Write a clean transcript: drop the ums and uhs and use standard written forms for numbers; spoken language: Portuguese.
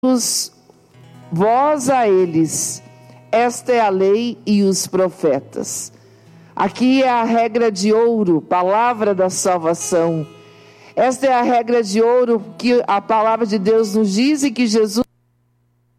vós a eles. Esta é a lei e os profetas. Aqui é a regra de ouro, palavra da salvação. Esta é a regra de ouro que a palavra de Deus nos diz e que Jesus